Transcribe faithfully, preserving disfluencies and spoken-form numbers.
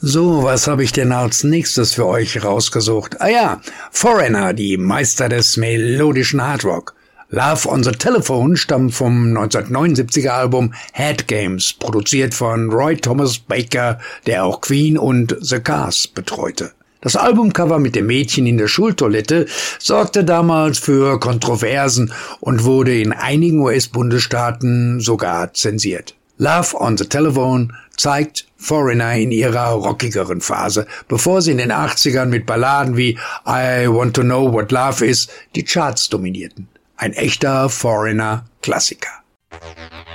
So, was habe ich denn als nächstes für euch rausgesucht? Ah ja, Foreigner, die Meister des melodischen Hardrock. Love on the Telephone stammt vom neunzehnhundertneunundsiebziger Album Head Games, produziert von Roy Thomas Baker, der auch Queen und The Cars betreute. Das Albumcover mit dem Mädchen in der Schultoilette sorgte damals für Kontroversen und wurde in einigen U S-Bundesstaaten sogar zensiert. Love on the Telephone zeigt Foreigner in ihrer rockigeren Phase, bevor sie in den achtzigern mit Balladen wie I Want to Know What Love Is die Charts dominierten. Ein echter Foreigner-Klassiker.